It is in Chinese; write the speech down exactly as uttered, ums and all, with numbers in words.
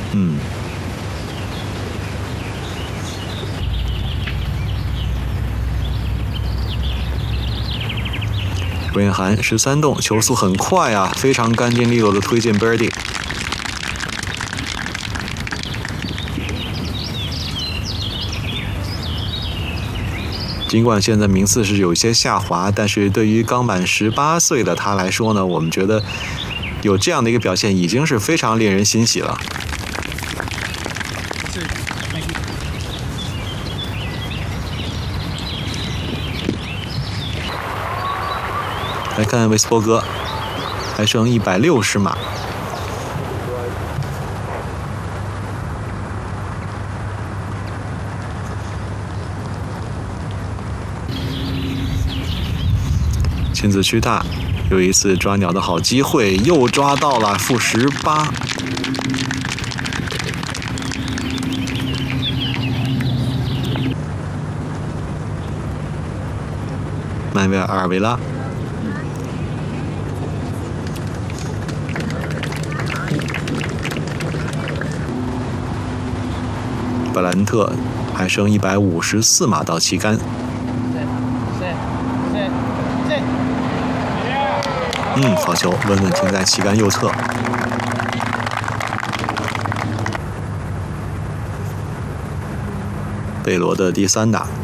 嗯。温涵十三洞，球速很快啊，非常干净利落的推进 birdie。尽管现在名次是有些下滑，但是对于刚满十八岁的他来说呢，我们觉得有这样的一个表现已经是非常令人欣喜了。来看维斯伯格，还剩一百六十码。亲子区大，有一次抓鸟的好机会，又抓到了，负十八。曼维尔阿尔维拉。布兰特还剩一百五十四码到旗杆。嗯，好球，稳稳停在旗杆右侧。贝罗的第三打。